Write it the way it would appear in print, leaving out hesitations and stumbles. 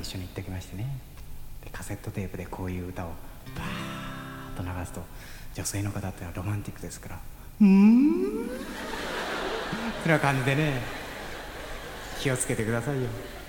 一緒に行ってきましてね。でカセットテープでこういう歌をバーッと流すと女性の方ってのはロマンティックですからそんな感じでね、気をつけてくださいよ。